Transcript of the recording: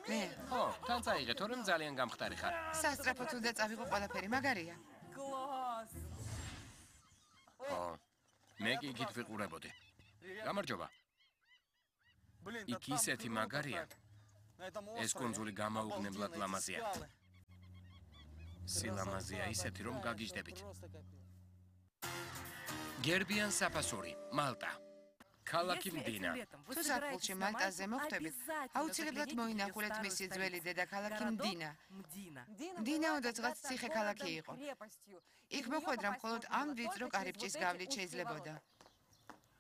მე ხო, თან წაიღე, თორემ ძალიან გამხდარი ხარ. სასწრაფოდ უნდა წავიღო ყველაფერი, მაგარია. ხო, მე კი იქით ვიყურებოდი. გამარჯობა. იქ ისეთი მაგარია. ეს კუნძული გამაუგნებლად ლამაზია. სილამაზია ისეთი, რომ გაგიჟდებით. გერბიან საფასური, მალტა. ქალაქი მდინა. თუ ზაფხულში მალტაზე მოხვდებით, აუცილებლად მოინახულეთ მისი ძველი დედაქალაქი მდინა. მდინა ოდესღაც ციხე ქალაქი იყო. იქ მოხვედრა მხოლოდ ამ ვიწრო კარიბჭის გავლით შეიძლებოდა.